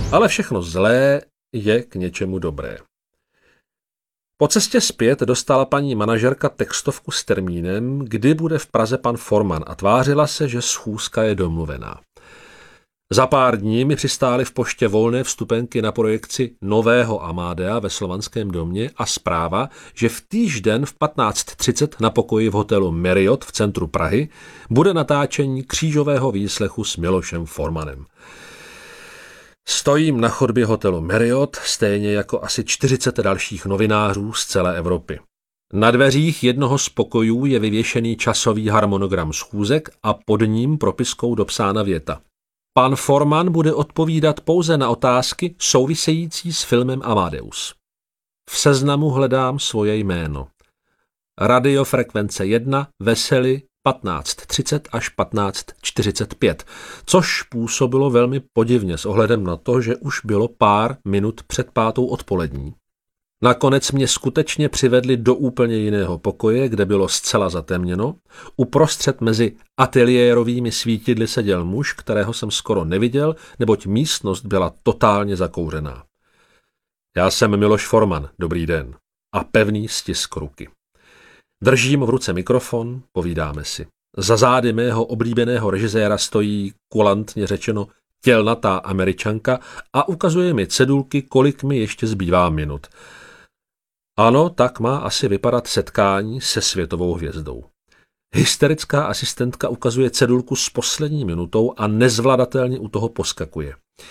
Ale všechno zlé je k něčemu dobré. Po cestě zpět dostala paní manažerka textovku s termínem, kdy bude v Praze pan Forman a tvářila se, že schůzka je domluvená. Za pár dní mi přistály v poště volné vstupenky na projekci Nového Amadea ve Slovanském domě a zpráva, že v týž den v 15:30 na pokoji v hotelu Marriott v centru Prahy bude natáčení křížového výslechu s Milošem Formanem. Stojím na chodbě hotelu Marriott, stejně jako asi 40 dalších novinářů z celé Evropy. Na dveřích jednoho z pokojů je vyvěšený časový harmonogram schůzek a pod ním propiskou dopsána věta. Pan Forman bude odpovídat pouze na otázky související s filmem Amadeus. V seznamu hledám svoje jméno. Radiofrekvence 1, Vesely, 15:30 až 15:45, což působilo velmi podivně s ohledem na to, že už bylo pár minut před 5. odpolední. Nakonec mě skutečně přivedli do úplně jiného pokoje, kde bylo zcela zatemněno. Uprostřed mezi ateliérovými svítidly seděl muž, kterého jsem skoro neviděl, neboť místnost byla totálně zakouřená. Já jsem Miloš Forman, dobrý den. A pevný stisk ruky. Držím v ruce mikrofon, povídáme si. Za zády mého oblíbeného režiséra stojí, kulantně řečeno, tělnatá Američanka a ukazuje mi cedulky, kolik mi ještě zbývá minut. Ano, tak má asi vypadat setkání se světovou hvězdou. Hysterická asistentka ukazuje cedulku s poslední minutou a nezvladatelně u toho poskakuje.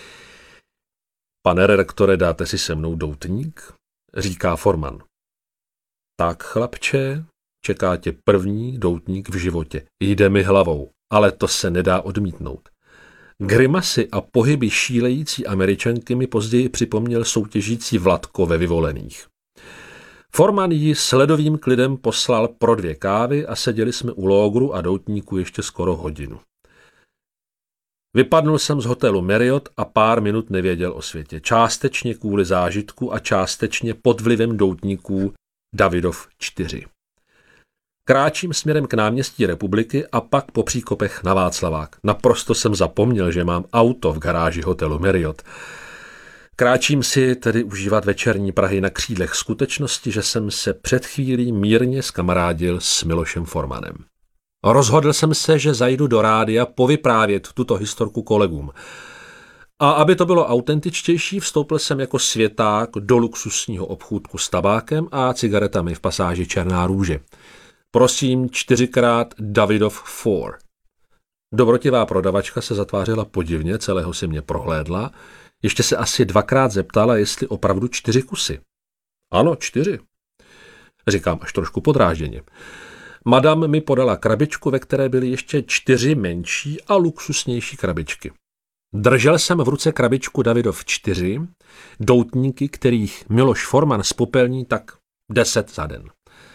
Pane redaktore, dáte si se mnou doutník? Říká Forman. Tak, chlapče, čeká tě první doutník v životě. Jde mi hlavou, ale to se nedá odmítnout. Grimasy a pohyby šílející Američanky mi později připomněl soutěžící Vladko ve Vyvolených. Forman ji s ledovým klidem poslal pro 2 kávy a seděli jsme u lógru a doutníku ještě skoro hodinu. Vypadnul jsem z hotelu Marriott a pár minut nevěděl o světě. Částečně kvůli zážitku a částečně pod vlivem doutníků Davidov 4. Kráčím směrem k náměstí Republiky a pak po příkopech na Václavák. Naprosto jsem zapomněl, že mám auto v garáži hotelu Marriott. Kráčím si tedy užívat večerní Prahy na křídlech skutečnosti, že jsem se před chvílí mírně skamarádil s Milošem Formanem. Rozhodl jsem se, že zajdu do rádia povyprávět tuto historku kolegům. A aby to bylo autentičtější, vstoupil jsem jako světák do luxusního obchůdku s tabákem a cigaretami v pasáži Černá růže. Prosím 4x Davidov 4. Dobrotivá prodavačka se zatvářila podivně, celého si mě prohlédla. Ještě se asi 2krát zeptala, jestli opravdu 4 kusy. Ano, 4. Říkám až trošku podrážděně. Madame mi podala krabičku, ve které byly ještě 4 menší a luxusnější krabičky. Držel jsem v ruce krabičku Davidov 4, doutníky, kterých Miloš Forman spopelní tak 10 za den.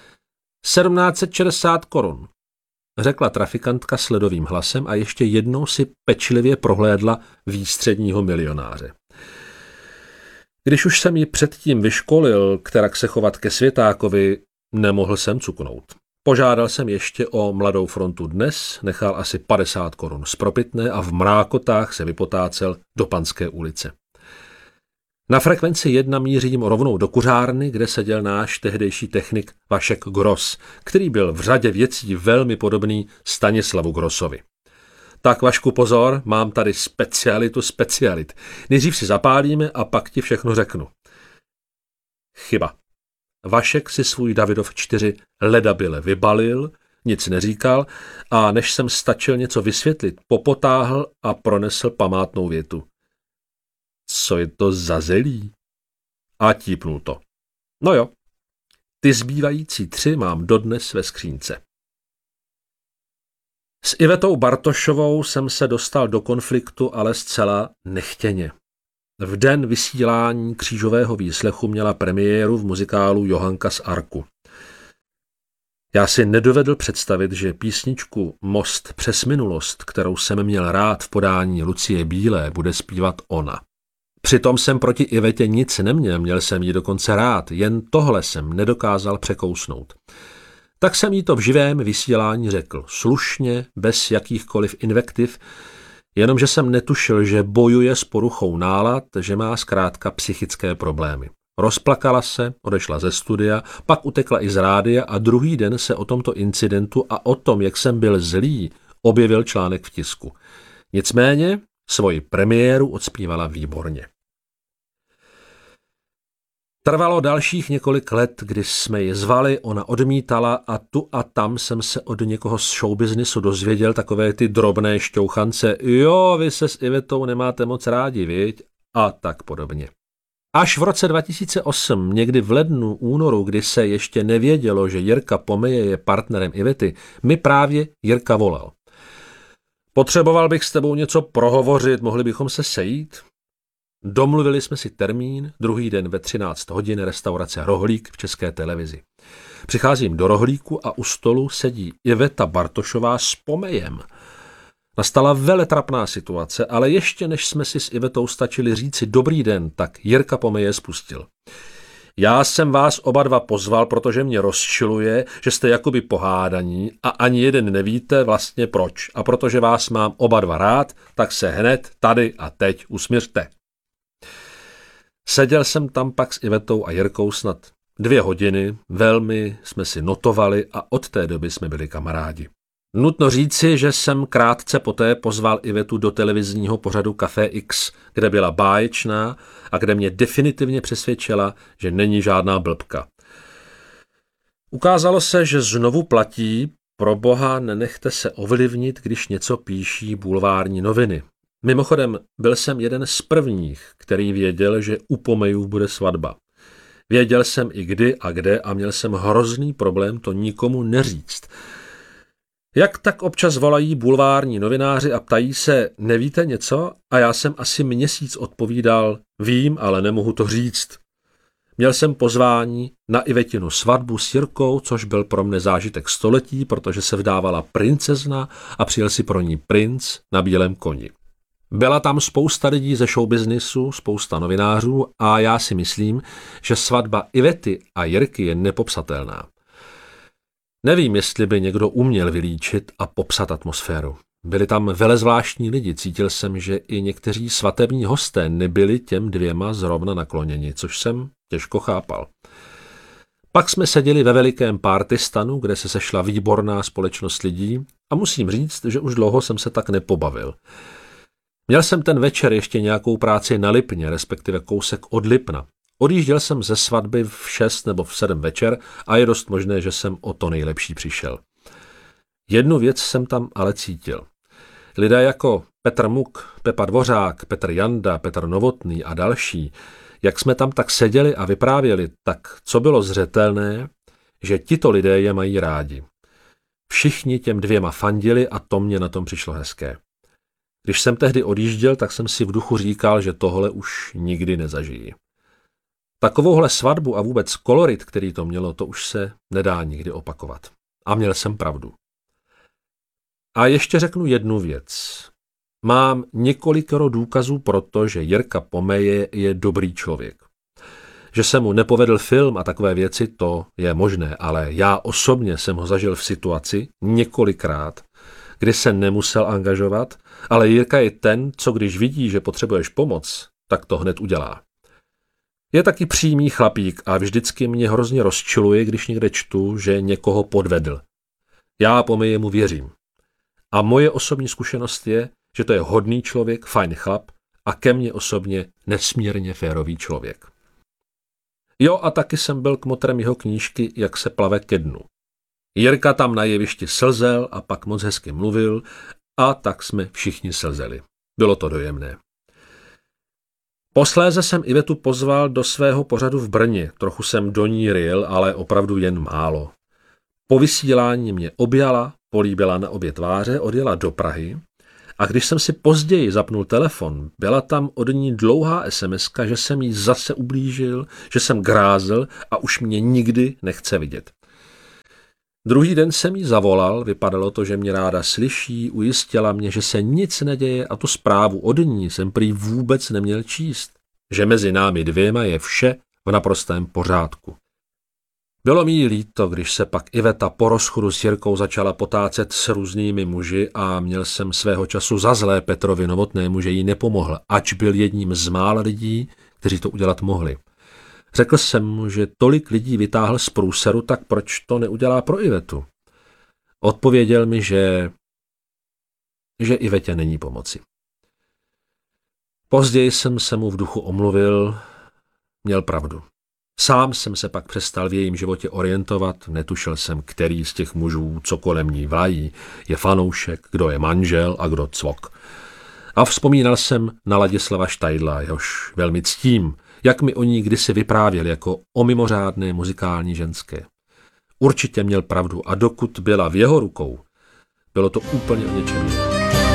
1760 korun, řekla trafikantka s ledovým hlasem a ještě jednou si pečlivě prohlédla výstředního milionáře. Když už jsem ji předtím vyškolil, kterak se chovat ke světákovi, nemohl jsem cuknout. Požádal jsem ještě o Mladou frontu dnes, nechal asi 50 korun spropitné a v mrákotách se vypotácel do Panské ulice. Na frekvenci 1 mířím rovnou do kuřárny, kde seděl náš tehdejší technik Vašek Gross, který byl v řadě věcí velmi podobný Stanislavu Grossovi. Tak Vašku pozor, mám tady specialit. Nejdřív si zapálíme a pak ti všechno řeknu. Chyba. Vašek si svůj Davidov 4 ledabyle vybalil, nic neříkal a než jsem stačil něco vysvětlit, popotáhl a pronesl památnou větu. Co je to za zelí? A típnul to. No jo, ty zbývající 3 mám dodnes ve skřínce. S Ivetou Bartošovou jsem se dostal do konfliktu, ale zcela nechtěně. V den vysílání křížového výslechu měla premiéru v muzikálu Johanka z Arku. Já si nedovedl představit, že písničku Most přes minulost, kterou jsem měl rád v podání Lucie Bílé, bude zpívat ona. Přitom jsem proti Ivetě nic neměl, měl jsem ji dokonce rád, jen tohle jsem nedokázal překousnout. Tak jsem jí to v živém vysílání řekl, slušně, bez jakýchkoliv invektiv, Jenomže jsem netušil, že bojuje s poruchou nálad, že má zkrátka psychické problémy. Rozplakala se, odešla ze studia, pak utekla i z rádia a druhý den se o tomto incidentu a o tom, jak jsem byl zlý, objevil článek v tisku. Nicméně svoji premiéru odspívala výborně. Trvalo dalších několik let, kdy jsme ji zvali, ona odmítala a tu a tam jsem se od někoho z showbiznisu dozvěděl takové ty drobné šťouchance. Jo, vy se s Ivetou nemáte moc rádi, viď? A tak podobně. Až v roce 2008, někdy v lednu, únoru, kdy se ještě nevědělo, že Jirka Pomeje je partnerem Ivety, mi právě Jirka volal. Potřeboval bych s tebou něco prohovořit, mohli bychom se sejít? Domluvili jsme si termín, druhý den ve 13 hodin restaurace Rohlík v České televizi. Přicházím do Rohlíku a u stolu sedí Iveta Bartošová s Pomejem. Nastala veletrapná situace, ale ještě než jsme si s Ivetou stačili říci dobrý den, tak Jirka Pomeje spustil. Já jsem vás oba dva pozval, protože mě rozčiluje, že jste jakoby pohádaní a ani jeden nevíte vlastně proč. A protože vás mám oba dva rád, tak se hned tady a teď usmiřte. Seděl jsem tam pak s Ivetou a Jirkou snad 2 hodiny, velmi jsme si notovali a od té doby jsme byli kamarádi. Nutno říci, že jsem krátce poté pozval Ivetu do televizního pořadu Café X, kde byla báječná a kde mě definitivně přesvědčila, že není žádná blbka. Ukázalo se, že znovu platí, pro boha nenechte se ovlivnit, když něco píší bulvární noviny. Mimochodem, byl jsem jeden z prvních, který věděl, že u Pomejů bude svatba. Věděl jsem i kdy a kde a měl jsem hrozný problém to nikomu neříct. Jak tak občas volají bulvární novináři a ptají se, nevíte něco? A já jsem asi měsíc odpovídal, vím, ale nemohu to říct. Měl jsem pozvání na Ivetinu svatbu s Jirkou, což byl pro mne zážitek století, protože se vdávala princezna a přijel si pro ní princ na bílém koni. Byla tam spousta lidí ze showbiznisu, spousta novinářů a já si myslím, že svatba Ivety a Jirky je nepopsatelná. Nevím, jestli by někdo uměl vylíčit a popsat atmosféru. Byli tam velezvláštní lidi, cítil jsem, že i někteří svatební hosté nebyli těm 2 zrovna nakloněni, což jsem těžko chápal. Pak jsme seděli ve velikém partystanu, kde se sešla výborná společnost lidí a musím říct, že už dlouho jsem se tak nepobavil. Měl jsem ten večer ještě nějakou práci na Lipně, respektive kousek od Lipna. Odjížděl jsem ze svatby v 6 nebo v 7 večer a je dost možné, že jsem o to nejlepší přišel. Jednu věc jsem tam ale cítil. Lidé jako Petr Muk, Pepa Dvořák, Petr Janda, Petr Novotný a další, jak jsme tam tak seděli a vyprávěli, tak co bylo zřetelné, že tito lidé je mají rádi. Všichni těm 2 fandili a to mě na tom přišlo hezké. Když jsem tehdy odjížděl, tak jsem si v duchu říkal, že tohle už nikdy nezažijí. Takovouhle svatbu a vůbec kolorit, který to mělo, to už se nedá nikdy opakovat. A měl jsem pravdu. A ještě řeknu jednu věc. Mám několikero důkazů pro to, že Jirka Pomeje je dobrý člověk. Že se mu nepovedl film a takové věci, to je možné, ale já osobně jsem ho zažil v situaci několikrát, kdy se nemusel angažovat, ale Jirka je ten, co když vidí, že potřebuješ pomoc, tak to hned udělá. Je taky přímý chlapík a vždycky mě hrozně rozčiluje, když někde čtu, že někoho podvedl. Já Pomejemu věřím. A moje osobní zkušenost je, že to je hodný člověk, fajn chlap a ke mně osobně nesmírně férový člověk. Jo, a taky jsem byl kmotrem jeho knížky Jak se plave ke dnu. Jirka tam na jevišti slzel a pak moc hezky mluvil a tak jsme všichni slzeli. Bylo to dojemné. Posléze jsem Ivetu pozval do svého pořadu v Brně. Trochu jsem do ní ryl, ale opravdu jen málo. Po vysílání mě objala, políbila na obě tváře, odjela do Prahy a když jsem si později zapnul telefon, byla tam od ní dlouhá SMS-ka, že jsem jí zase ublížil, že jsem grázel a už mě nikdy nechce vidět. Druhý den jsem jí zavolal, vypadalo to, že mě ráda slyší, ujistila mě, že se nic neděje a tu zprávu od ní jsem prý vůbec neměl číst, že mezi námi 2 je vše v naprostém pořádku. Bylo mi jí líto, když se pak Iveta po rozchodu s Jirkou začala potácet s různými muži a měl jsem svého času za zlé Petrovi Novotnému, že jí nepomohl, ač byl jedním z mála lidí, kteří to udělat mohli. Řekl jsem mu, že tolik lidí vytáhl z průseru, tak proč to neudělá pro Ivetu? Odpověděl mi, že Ivetě není pomoci. Později jsem se mu v duchu omluvil, měl pravdu. Sám jsem se pak přestal v jejím životě orientovat, netušil jsem, který z těch mužů, co kolem ní vlají, je fanoušek, kdo je manžel a kdo cvok. A vzpomínal jsem na Ladislava Štajdla, jehož velmi ctím, jak mi o ní kdysi vyprávěl jako o mimořádné muzikální ženské. Určitě měl pravdu a dokud byla v jeho rukou, bylo to úplně o něčem jiném.